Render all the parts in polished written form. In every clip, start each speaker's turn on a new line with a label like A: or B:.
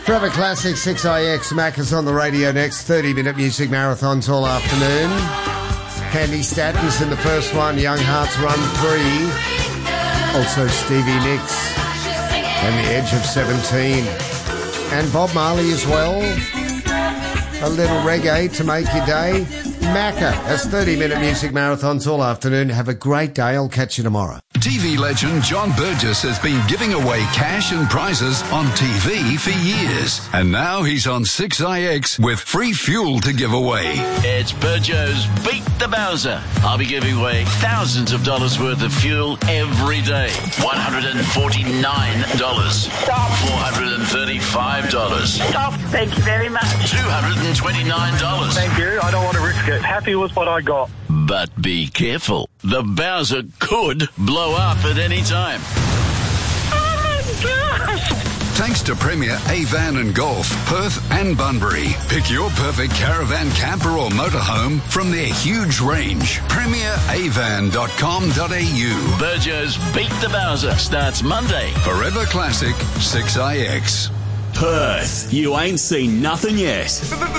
A: Forever Classic 6IX. Mac is on the radio next. 30-minute music marathons all afternoon. Candy Statton's in the first one. Young Hearts Run Free. Also Stevie Nicks and The Edge of 17. And Bob Marley as well. A little reggae to make your day. Macca has 30-minute music marathons all afternoon. Have a great day. I'll catch you tomorrow.
B: TV legend John Burgess has been giving away cash and prizes on TV for years. And now he's on 6IX with free fuel to give away.
C: It's Burjo's Beat the Bowser. I'll be giving away thousands of dollars worth of fuel every day. $149.
D: Stop.
C: $435.
D: Stop. Thank you very much.
C: $229.
E: Thank you. I don't want to risk it. Happy with what I got.
C: But be careful. The Bowser could blow up at any time.
D: Oh, my gosh.
B: Thanks to Premier Avan and Golf, Perth and Bunbury. Pick your perfect caravan, camper or motorhome from their huge range. PremierAvan.com.au.
C: Burjo's Beat the Bowser starts Monday.
B: Forever Classic 6IX.
F: Perth, you ain't seen nothing yet.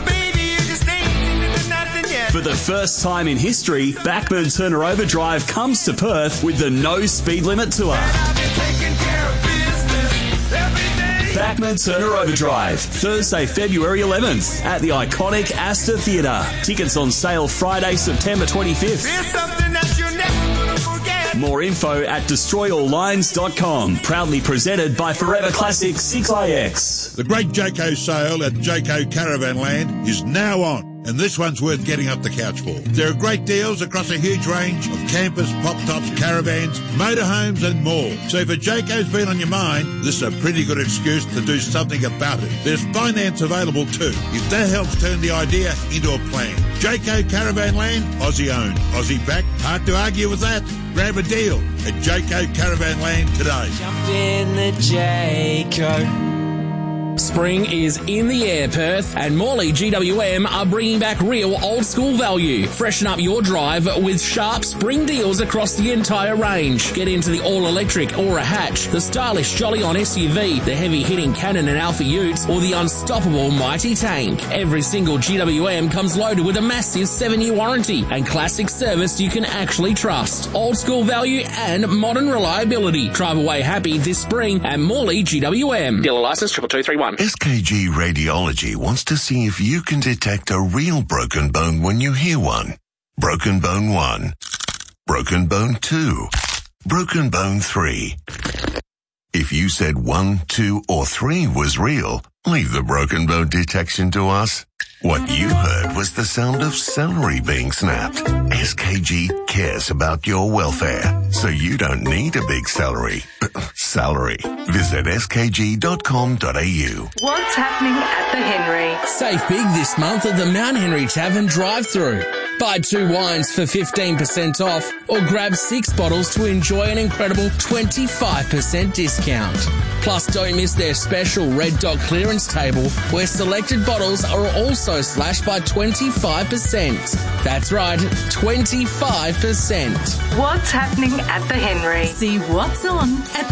F: For the first time in history, Backman Turner Overdrive comes to Perth with the No Speed Limit Tour. Backman Turner Overdrive, Thursday, February 11th at the iconic Astor Theatre. Tickets on sale Friday, September 25th. More info at destroyalllines.com. Proudly presented by Forever Classic 6IX.
G: The great Jayco sale at Jayco Caravanland is now on, and this one's worth getting up the couch for. There are great deals across a huge range of campers, pop-tops, caravans, motorhomes and more. So if a Jayco's been on your mind, this is a pretty good excuse to do something about it. There's finance available too, if that helps turn the idea into a plan. Jayco Caravanland, Aussie owned, Aussie backed. Hard to argue with that. Grab a deal at Jayco Caravanland today.
H: Jump in the Jayco. Spring is in the air, Perth, and Morley GWM are bringing back real old-school value. Freshen up your drive with sharp spring deals across the entire range. Get into the all-electric Aura Hatch, the stylish Jolly-On SUV, the heavy-hitting Cannon and Alpha Utes, or the unstoppable Mighty Tank. Every single GWM comes loaded with a massive 7-year warranty and classic service you can actually trust. Old-school value and modern reliability. Drive away happy this spring at Morley GWM. Dealer license 22231.
I: SKG Radiology wants to see if you can detect a real broken bone when you hear one. Broken bone 1. Broken bone 2. Broken bone 3. If you said 1, 2, or 3 was real, leave the broken bone detection to us. What you heard was the sound of celery being snapped. SKG cares about your welfare, so you don't need a big salary. Visit skg.com.au.
J: What's happening at the Henry?
H: Save big this month at the Mount Henry Tavern drive-thru. Buy 2 wines for 15% off or grab 6 bottles to enjoy an incredible 25% discount. Plus, don't miss their special Red Dot clearance table where selected bottles are also slashed by 25%. That's right, 25%.
J: What's happening at the Henry?
K: See what's on at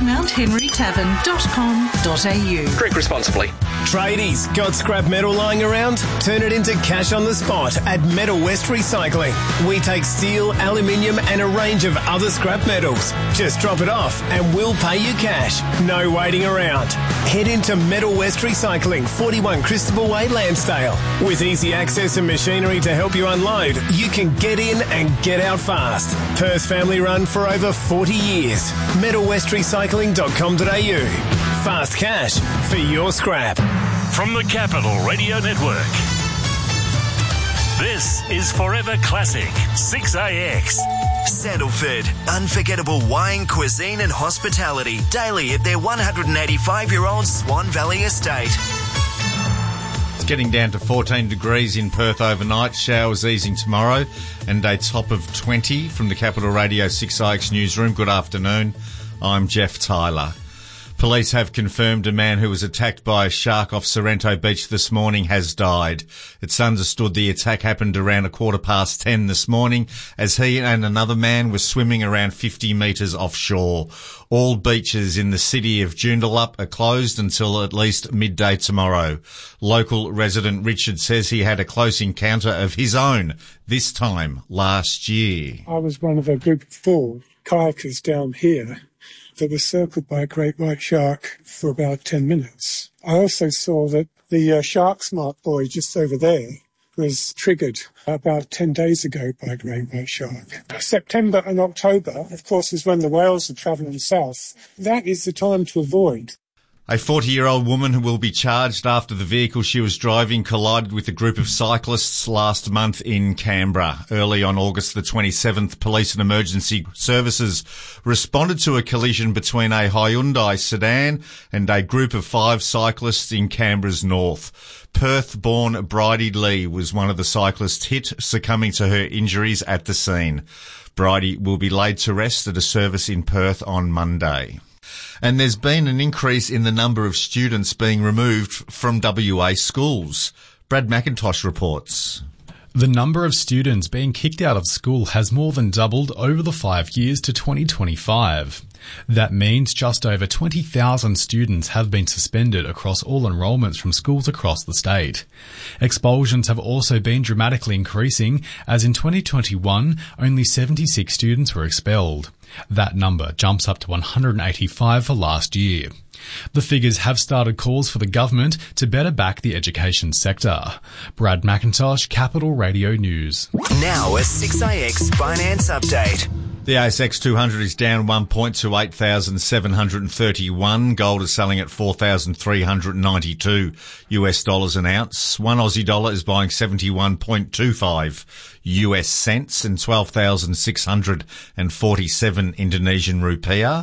K: mounthenrytavern.com.au.
H: Drink responsibly.
L: Tradies, got scrap metal lying around? Turn it into cash on the spot at Metal West Recycling. We take steel, aluminium and a range of other scrap metals. Just drop it off and we'll pay you cash. No waiting around. Head into Metal West Recycling, 41 Christopher Way, Lansdale. With easy access and machinery to help you unload, you can get in and get out fast. Perth family run for over 40 years. MetalWestRecycling.com.au. Fast cash for your scrap.
M: From the Capital Radio Network, this is Forever Classic 6AX.
N: Sandalford, unforgettable wine, cuisine and hospitality daily at their 185-year-old Swan Valley estate.
O: It's getting down to 14 degrees in Perth overnight, showers easing tomorrow and a top of 20 from the Capital Radio 6IX newsroom. Good afternoon, I'm Jeff Tyler. Police have confirmed a man who was attacked by a shark off Sorrento Beach this morning has died. It's understood the attack happened around 10:15 this morning as he and another man were swimming around 50 metres offshore. All beaches in the city of Joondalup are closed until at least midday tomorrow. Local resident Richard says he had a close encounter of his own, this time last year.
P: I was one of a group of 4 kayakers down here that was circled by a great white shark for about 10 minutes. I also saw that the shark smart buoy just over there was triggered about 10 days ago by a great white shark. September and October, of course, is when the whales are travelling south. That is the time to avoid.
O: A 40-year-old woman who will be charged after the vehicle she was driving collided with a group of cyclists last month in Canberra. Early on August the 27th, police and emergency services responded to a collision between a Hyundai sedan and a group of 5 cyclists in Canberra's north. Perth-born Bridie Lee was one of the cyclists hit, succumbing to her injuries at the scene. Bridie will be laid to rest at a service in Perth on Monday. And there's been an increase in the number of students being removed from WA schools. Brad McIntosh reports.
Q: The number of students being kicked out of school has more than doubled over the 5 years to 2025. That means just over 20,000 students have been suspended across all enrolments from schools across the state. Expulsions have also been dramatically increasing, as in 2021, only 76 students were expelled. That number jumps up to 185 for last year. The figures have started calls for the government to better back the education sector. Brad McIntosh, Capital Radio News.
N: Now a 6AX finance update.
O: The ASX 200 is down 1 point to 8,731. Gold is selling at $4,392 US dollars an ounce. 1 Aussie dollar is buying 71.25 US cents and 12,647 Indonesian rupiah.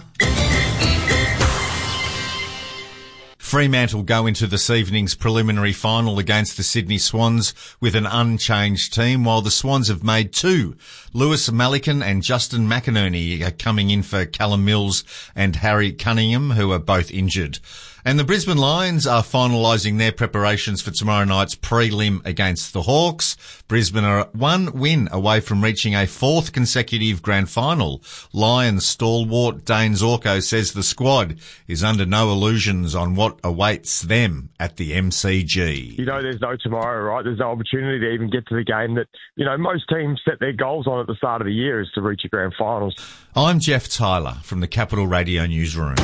O: Fremantle go into this evening's preliminary final against the Sydney Swans with an unchanged team, while the Swans have made 2. Lewis Malikan and Justin McInerney are coming in for Callum Mills and Harry Cunningham, who are both injured. And the Brisbane Lions are finalising their preparations for tomorrow night's prelim against the Hawks. Brisbane are 1 win away from reaching a 4th consecutive grand final. Lions stalwart Dane Zorko says the squad is under no illusions on what awaits them at the MCG.
R: You know, there's no tomorrow, right? There's no opportunity to even get to the game that, you know, most teams set their goals on at the start of the year is to reach a grand finals.
O: I'm Jeff Tyler from the Capital Radio Newsroom.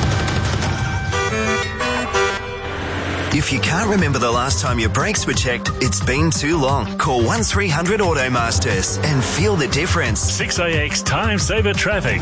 N: If you can't remember the last time your brakes were checked, it's been too long. Call 1300 Automasters and feel the difference.
M: 6AX Time Saver Traffic.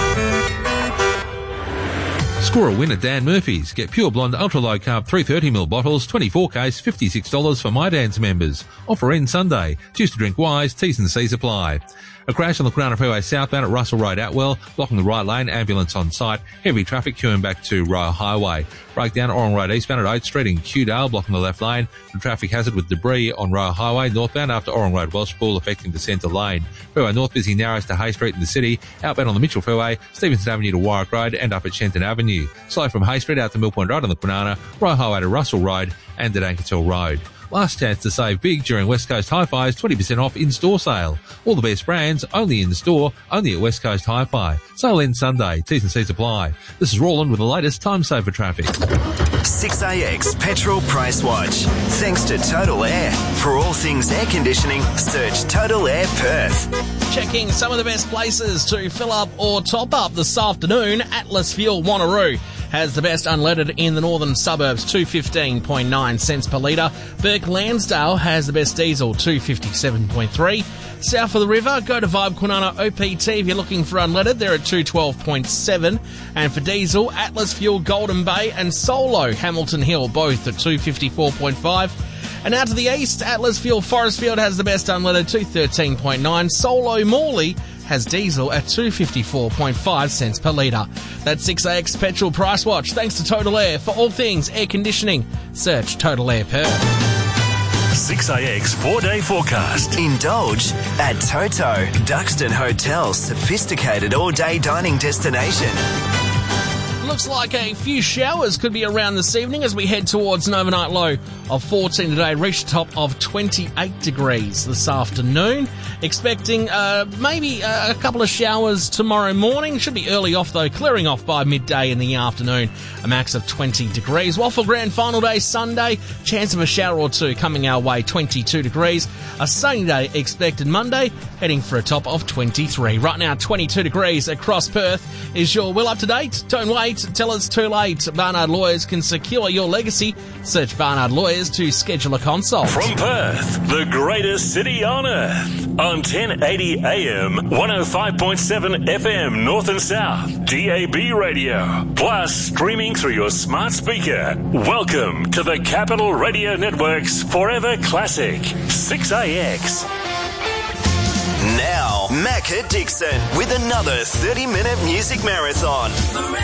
S: Score a win at Dan Murphy's. Get Pure Blonde Ultra Low Carb 330ml bottles, 24 case, $56 for My Dan's members. Offer ends Sunday. Choose to drink wise. T's and C's apply. A crash on the Cronulla Freeway southbound at Russell Road Atwell, blocking the right lane, ambulance on site, heavy traffic queuing back to Royal Highway. Breakdown Orong Road eastbound at Oates Street in Kewdale, blocking the left lane, the traffic hazard with debris on Royal Highway northbound after Orong Road Welshpool affecting the centre lane. Freeway North busy narrows to Hay Street in the city, outbound on the Mitchell Freeway, Stevenson Avenue to Warwick Road and up at Shenton Avenue. Slow from Hay Street out to Mill Point Road on the Kwinana, Royal Highway to Russell Road and at Ankershill Road. Last chance to save big during West Coast Hi-Fi's 20% off in-store sale. All the best brands, only in-store, only at West Coast Hi-Fi. Sale ends Sunday. T's and C's apply. This is Roland with the latest time saver traffic.
N: 6AX Petrol Price Watch. Thanks to Total Air. For all things air conditioning, search Total Air Perth.
H: Checking some of the best places to fill up or top up this afternoon. Atlas Fuel Wanneroo has the best unleaded in the northern suburbs, 215.9 cents per litre. Burke Lansdale has the best diesel, 257.3. South of the river, go to Vibe Kwinana OPT if you're looking for unleaded. They're at 212.7. And for diesel, Atlas Fuel Golden Bay and Solo Hamilton Hill, both at 254.5. And out to the east, Atlas Fuel Forestfield has the best unleaded, 213.9. Solo Morley has diesel at 254.5 cents per litre. That's 6AX Petrol Price Watch. Thanks to Total Air. For all things air conditioning, search Total Air Perth.
M: 6AX 4-day forecast.
N: Indulge at Toto, Duxton Hotel's sophisticated all-day dining destination.
H: looks like a few showers could be around this evening as we head towards an overnight low of 14 today, reach the top of 28 degrees this afternoon. Expecting maybe a couple of showers tomorrow morning. Should be early off though, clearing off by midday in the afternoon. A max of 20 degrees. Waffle Grand Final Day Sunday, chance of a shower or two coming our way, 22 degrees. A sunny day expected Monday, heading for a top of 23. Right now, 22 degrees across Perth. Is your will up to date? Don't wait till it's too late. Barnard Lawyers can secure your legacy. Search Barnard Lawyers to schedule a consult.
M: From Perth, the greatest city on earth. On 1080 AM, 105.7 FM North and South, DAB radio. Plus, streaming through your smart speaker. Welcome to the Capital Radio Network's Forever Classic, 6AX.
N: Now, Macca Dixon with another 30-minute music marathon.